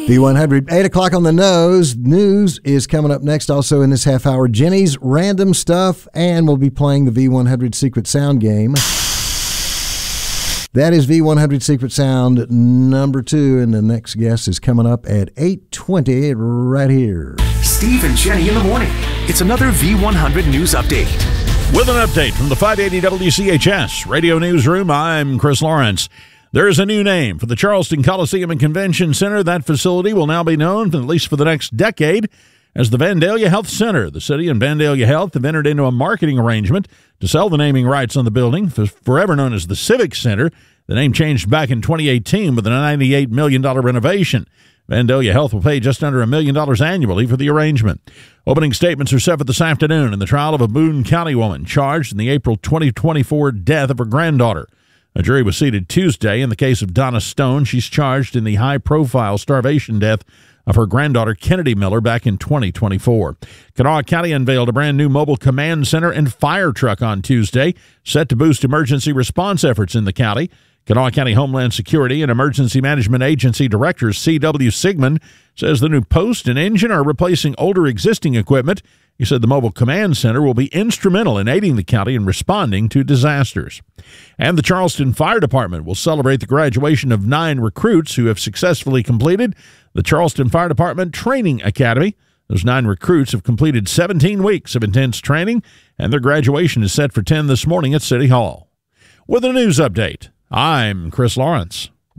V100, 8 o'clock on the nose. News is coming up next also in this half hour. Jenny's Random Stuff, and we'll be playing the V100 Secret Sound game. That is V100 Secret Sound number 2, and the next guest is coming up at 8:20 right here. Steve and Jenny in the morning. It's another V100 News Update. With an update from the 580 WCHS Radio Newsroom, I'm Chris Lawrence. There is a new name for the Charleston Coliseum and Convention Center. That facility will now be known, at least for the next decade, as the Vandalia Health Center. The city and Vandalia Health have entered into a marketing arrangement to sell the naming rights on the building, forever known as the Civic Center. The name changed back in 2018 with a $98 million renovation. Vandalia Health will pay just under $1 million annually for the arrangement. Opening statements are set for this afternoon in the trial of a Boone County woman charged in the April 2024 death of her granddaughter. A jury was seated Tuesday in the case of Donna Stone. She's charged in the high-profile starvation death of her granddaughter Kennedy Miller back in 2024. Kanawha County unveiled a brand-new mobile command center and fire truck on Tuesday, set to boost emergency response efforts in the county. Kanawha County Homeland Security and Emergency Management Agency Director C.W. Sigmund says the new post and engine are replacing older existing equipment. He said the mobile command center will be instrumental in aiding the county in responding to disasters. And the Charleston Fire Department will celebrate the graduation of 9 recruits who have successfully completed the Charleston Fire Department Training Academy. Those 9 recruits have completed 17 weeks of intense training, and their graduation is set for 10 this morning at City Hall. With a news update, I'm Chris Lawrence.